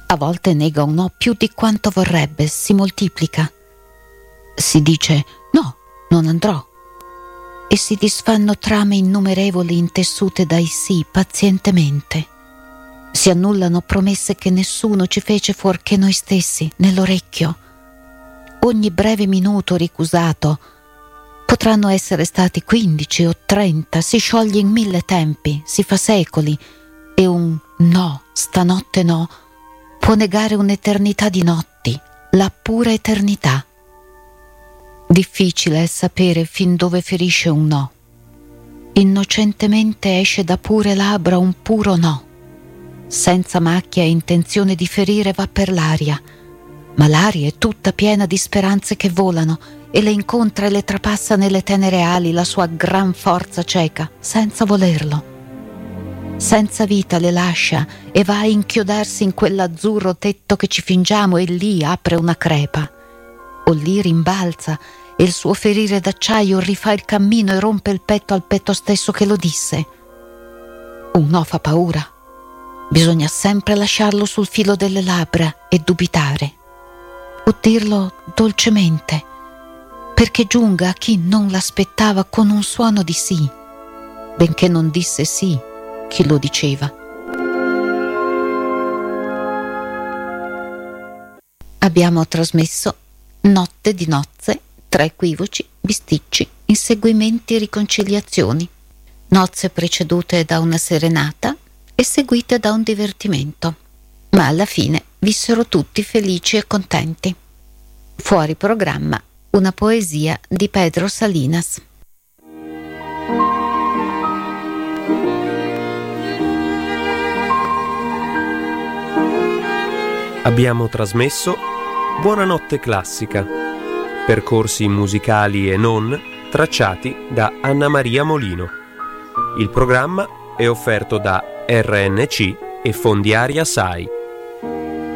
A volte nega un no più di quanto vorrebbe, si moltiplica. Si dice no, non andrò. E si disfanno trame innumerevoli intessute dai sì pazientemente. Si annullano promesse che nessuno ci fece fuorché noi stessi, nell'orecchio. Ogni breve minuto ricusato, potranno essere stati 15 o 30, si scioglie in 1000 tempi, si fa secoli, e un no, stanotte no, può negare un'eternità di notti, la pura eternità. Difficile è sapere fin dove ferisce un no. Innocentemente esce da pure labbra un puro no. Senza macchia e intenzione di ferire va per l'aria, ma l'aria è tutta piena di speranze che volano e le incontra e le trapassa nelle tenere ali la sua gran forza cieca, senza volerlo. Senza vita le lascia e va a inchiodarsi in quell'azzurro tetto che ci fingiamo, e lì apre una crepa. O lì rimbalza e il suo ferire d'acciaio rifà il cammino e rompe il petto al petto stesso che lo disse. Un no fa paura. Bisogna sempre lasciarlo sul filo delle labbra e dubitare. O dirlo dolcemente, perché giunga a chi non l'aspettava con un suono di sì, benché non disse sì chi lo diceva. Abbiamo trasmesso Notte di nozze, tra equivoci, bisticci, inseguimenti e riconciliazioni. Nozze precedute da una serenata e seguite da un divertimento, ma alla fine vissero tutti felici e contenti. Fuori programma, una poesia di Pedro Salinas. Abbiamo trasmesso Buonanotte Classica, percorsi musicali e non tracciati da Anna Maria Molino. Il programma è offerto da RNC e Fondiaria SAI.